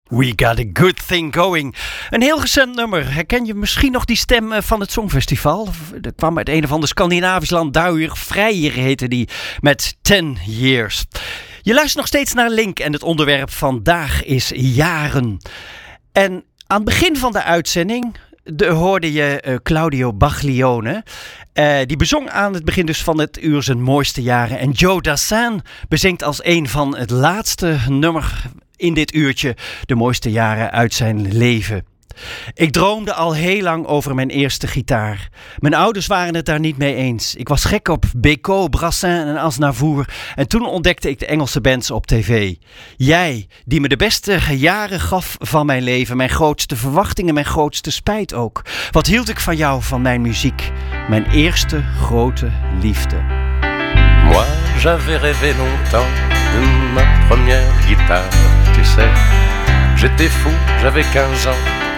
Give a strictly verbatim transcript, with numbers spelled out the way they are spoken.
We got a good thing going. Een heel recent nummer. Herken je misschien nog die stem van het Songfestival? Dat kwam uit een of ander Scandinavisch land. Duier Vrijer heette die. Met ten years. Je luistert nog steeds naar Link. En het onderwerp vandaag is jaren. En aan het begin van de uitzending de, hoorde je uh, Claudio Baglione. Uh, die bezong aan het begin dus van het uur zijn mooiste jaren. En Joe Dassin bezingt als een van het laatste nummer in dit uurtje de mooiste jaren uit zijn leven. Ik droomde al heel lang over mijn eerste gitaar. Mijn ouders waren het daar niet mee eens. Ik was gek op Bécaud, Brassens en Aznavour. En toen ontdekte ik de Engelse bands op tv. Jij, die me de beste jaren gaf van mijn leven. Mijn grootste verwachtingen, mijn grootste spijt ook. Wat hield ik van jou, van mijn muziek? Mijn eerste grote liefde. Moi, j'avais rêvé longtemps de ma première guitare. Tu sais, j'étais fou, j'avais quinze ans.